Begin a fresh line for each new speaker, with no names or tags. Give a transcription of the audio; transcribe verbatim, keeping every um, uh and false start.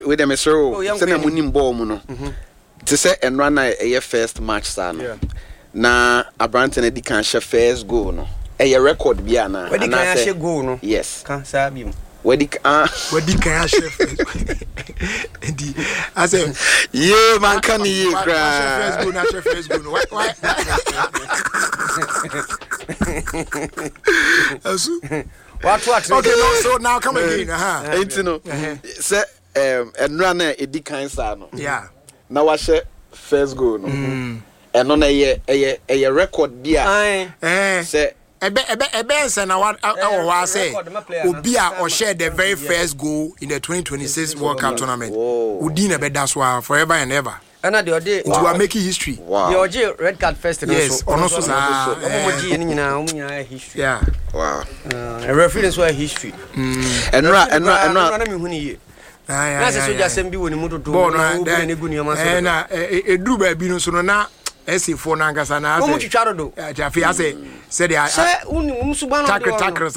with them so send them winning ball muno. To say and run a first match sana. Na Abrantene di kan share first goal no. A record biana.
Where di kan share goal no?
Yes.
Kan sabi mo.
Where di ah
where di kan share first. Ndi I say
yeah man can you cry.
First goal na share first goal. Why why?
What what?
Okay, no, so now come again. Uh-huh.
Ain't you know? Say um and run a di kan sa no.
Yeah.
Na wa share first goal no. And on a a a record dia.
Eh.
Say
ebe ebe ebe say na what I say. Obi a or share the very first goal in the twenty twenty-six World Cup tournament. Udi na be that's why forever and ever.
And the other
you are making history.
Wow.
The O J red card first
yes, also
so omoji ni nyina omunya history.
Yeah.
Wow.
Uh, a reference to history.
And ra and ra and ra
na me hu ni ye.
Ah yeah.
Na se soja sem bi woni mudo do.
Na
ne gu ni ma so.
Eh na e duru ba bi no so no na esi fo na ngasa na ase.
Omu twitwa do.
Ja fi ase said I
say uni umsuba no.
Tackle tackle